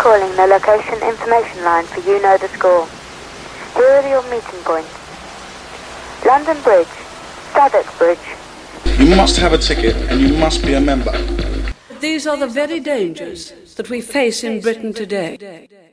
calling the location information line for You Know the Score. Here are your meeting points. London Bridge, Southwark Bridge. You must have a ticket and you must be a member. These are the very dangers that we face in Britain today.